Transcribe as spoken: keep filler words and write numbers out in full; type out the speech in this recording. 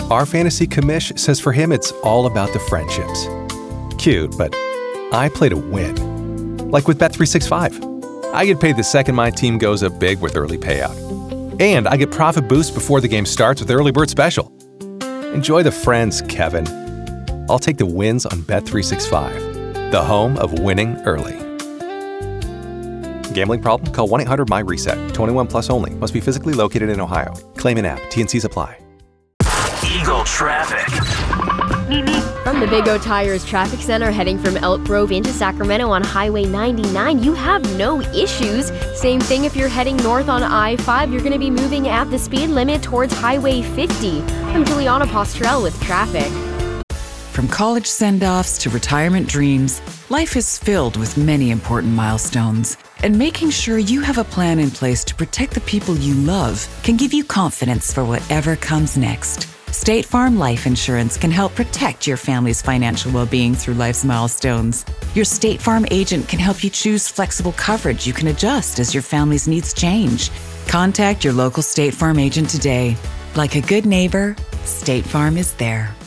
Our fantasy commish says for him it's all about the friendships. Cute, but I play to win. Like with Bet three sixty-five. I get paid the second my team goes up big with early payout. And I get profit boost before the game starts with Early Bird Special. Enjoy the friends, Kevin. I'll take the wins on Bet three sixty-five, the home of winning early. Gambling problem? Call one eight hundred M Y reset. twenty-one plus only. Must be physically located in Ohio. Claim in app. T N Cs apply. Eagle traffic. From the Big O Tires Traffic Center heading from Elk Grove into Sacramento on Highway ninety-nine, you have no issues. Same thing if you're heading north on I five, you're going to be moving at the speed limit towards Highway fifty. I'm Juliana Postrel with traffic. From college send-offs to retirement dreams, life is filled with many important milestones. And making sure you have a plan in place to protect the people you love can give you confidence for whatever comes next. State Farm Life Insurance can help protect your family's financial well-being through life's milestones. Your State Farm agent can help you choose flexible coverage you can adjust as your family's needs change. Contact your local State Farm agent today. Like a good neighbor, State Farm is there.